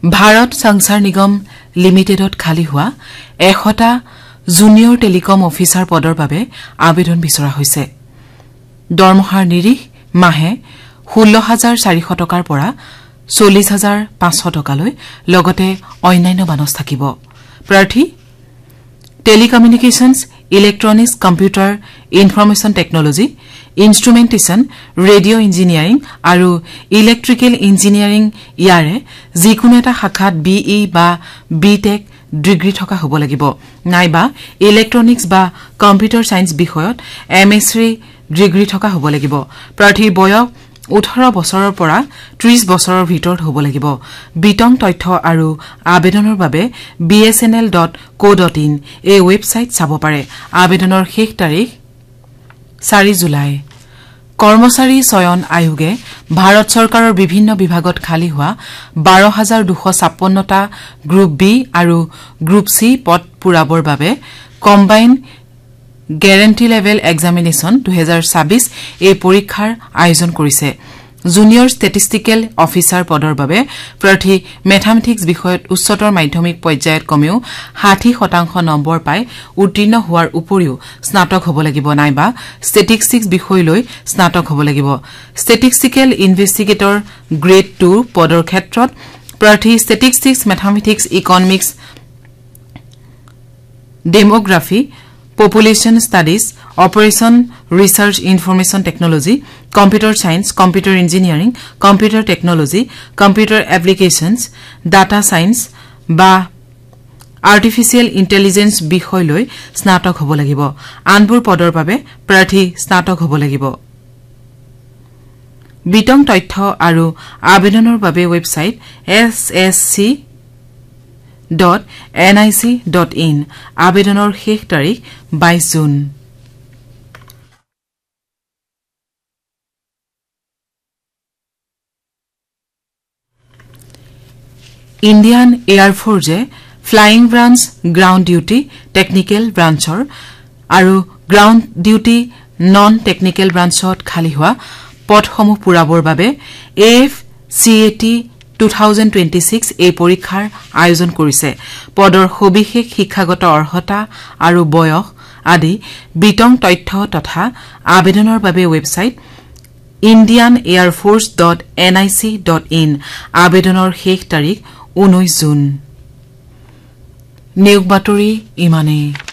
ভাৰত সংচাৰ নিগম লিমিটেডত খালি হোৱা 100টা জুনিয়ৰ টেলিকম অফিচাৰ পদৰ বাবে আবেদন বিচৰা হৈছে। দৰমহাৰ নিৰিখ মাহে 16,400 টকাৰ পৰা 40,500 টকালৈ লগতে অন্যান্য বানচ থাকিব। প্ৰাৰ্থী টেলিকমিউনিকেশ্যনছ, electronics, computer information technology, ইনষ্ট্ৰুমেণ্টেশ্যন, radio' engineering আৰু ইলেক্ট্ৰিকেল ইঞ্জিনিয়াৰিং ইয়াৰে যিকোনো এটা শাখাত BE বা BTech ডিগ্ৰী থকা হ'ব লাগিব, নাইবা ইলেক্ট্ৰনিক্স বা কম্পিউটাৰ ছায়েন্স বিষয়ত MSc ডিগ্ৰী থকা হ'ব লাগিব। প্ৰাৰ্থীৰ বয়স 18 বছৰৰ পৰা 30 বছৰৰ ভিতৰত হ'ব লাগিব। বিতং তথ্য আৰু আবেদনৰ বাবে bsnl.co.in এই ৱেবছাইট চাব পাৰে। আবেদনৰ শেষ তাৰিখ 4 জুলাই। কৰ্মচাৰী চয়ন আয়োগে ভাৰত চৰকাৰৰ বিভিন্ন বিভাগত খালি হোৱা 12,256টা গ্ৰুপ বি আৰু গ্ৰুপ চি পদ পূৰাবৰ বাবে কম্বাইন গেৰেণ্টি লেভেল এক্সামিনেশ্যন 2026 এই পৰীক্ষাৰ আয়োজন কৰিছে। জুনিয়ৰ ষ্টেটিষ্টিকেল অফিচাৰ পদৰ বাবে প্ৰাৰ্থী মেথামেটিক্স বিষয়ত উচ্চতৰ মাধ্যমিক পৰ্যায়ত কমেও 60% নম্বৰ পাই উত্তীৰ্ণ হোৱাৰ উপৰিও স্নাতক হ'ব লাগিব, নাইবা ষ্টেটিষ্টিক্স বিষয়লৈ স্নাতক হ'ব লাগিব। ষ্টেটিষ্টিকেল ইনভেষ্টিগেটৰ গ্ৰেড 2 পদৰ ক্ষেত্ৰত প্ৰাৰ্থী statistics, mathematics, economics, ডেমোগ্ৰাফি, population studies, operation research information technology, computer science, computer engineering, computer technology, computer applications, data science বা আৰ্টিফিচিয়েল ইণ্টেলিজেন্স বিষয়লৈ স্নাতক হ'ব লাগিব। আনবোৰ পদৰ বাবে প্ৰাৰ্থী স্নাতক হ'ব লাগিব। বিতং তথ্য আৰু আবেদনৰ বাবে ৱেবছাইট ssc.nic.in। আবেদনৰ শেষ তাৰিখ 22 June. Indian এয়াৰফৰ্ছে flying branch, ground duty, technical ব্ৰাঞ্চৰ আৰু গ্ৰাউণ্ড ডিউটি নন টেকনিকেল ব্ৰাঞ্চত খালি হোৱা পদসমূহ পূৰাবৰ বাবে AFCAT 2026 এই পৰীক্ষাৰ আয়োজন কৰিছে। পদৰ সবিশেষ, শিক্ষাগত অৰ্হতা আৰু বয়স আদি বিতং তথ্য তথা আবেদনৰ বাবে ৱেবছাইট indianeairforce.nic.in। আবেদনৰ শেষ তাৰিখ 19 জুন। নিয়োগ বাতৰি ইমানেই।